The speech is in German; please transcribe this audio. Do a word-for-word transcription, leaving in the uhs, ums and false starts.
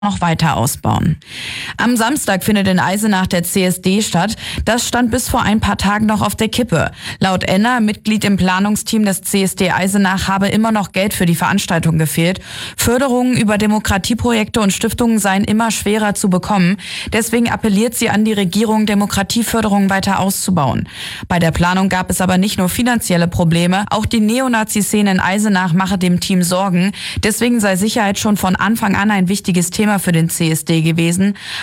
noch weiter ausbauen. Am Samstag findet in Eisenach der C S D statt. Das stand bis vor ein paar Tagen noch auf der Kippe. Laut Enna, Mitglied im Planungsteam des C S D Eisenach, habe immer noch Geld für die Veranstaltung gefehlt. Förderungen über Demokratieprojekte und Stiftungen seien immer schwerer zu bekommen. Deswegen appelliert sie an die Regierung, Demokratieförderung weiter auszubauen. Bei der Planung gab es aber nicht nur finanzielle Probleme. Auch die Neonazi-Szene in Eisenach mache dem Team Sorgen. Deswegen sei Sicherheit schon von Anfang an ein wichtiges Thema für den C S D gewesen.